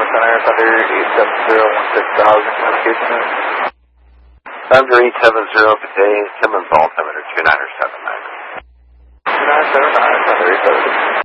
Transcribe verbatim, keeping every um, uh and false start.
Center, Thunder eight seven zero one six thousand, communication. Thunder eight seven zero, good day, Timmins altimeter two nine seven nine. two nine seven nine, Thunder eight seven zero.